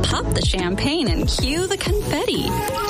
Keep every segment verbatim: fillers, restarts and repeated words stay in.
Pop the champagne and cue the confetti.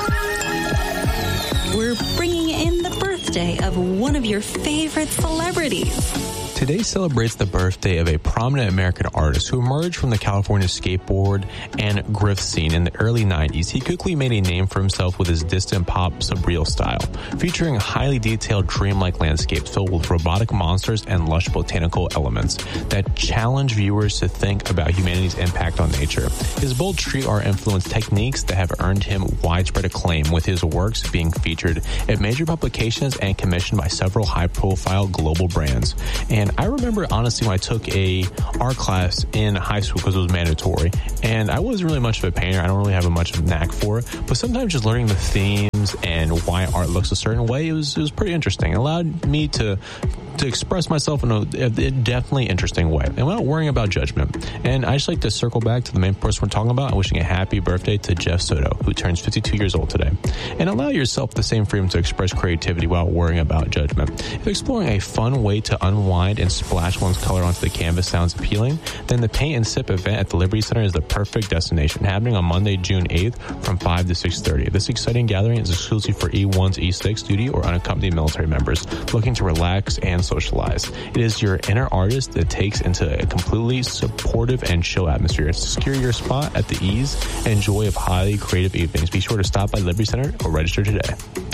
We're bringing in the birthday of one of your favorite celebrities. Today celebrates the birthday of a prominent American artist who emerged from the California skateboard and grift scene in the early nineties. He quickly made a name for himself with his distant pop surreal style, featuring highly detailed dreamlike landscapes filled with robotic monsters and lush botanical elements that challenge viewers to think about humanity's impact on nature. His bold street art influenced techniques that have earned him widespread acclaim, with his works being featured at major publications and commissioned by several high-profile global brands. And I remember, honestly, when I took a art class in high school because it was mandatory, and I wasn't really much of a painter. I don't really have a much of a knack for it, but sometimes just learning the themes and why art looks a certain way, it was, it was pretty interesting. It allowed me to to express myself in a, a definitely interesting way and without worrying about judgment. And I just like to circle back to the main person we're talking about and wishing a happy birthday to Jeff Soto, who turns fifty-two years old today. And allow yourself the same freedom to express creativity without worrying about judgment. If exploring a fun way to unwind and splash one's color onto the canvas sounds appealing, then the Paint and Sip event at the Liberty Center is the perfect destination, happening on Monday, June eighth from five to six thirty. This exciting gathering is exclusive for E one's E six duty or unaccompanied military members looking to relax and socialize. It is your inner artist that takes into a completely supportive and chill atmosphere. Secure your spot at the ease and joy of highly creative evenings. Be sure to stop by Liberty Center or register today.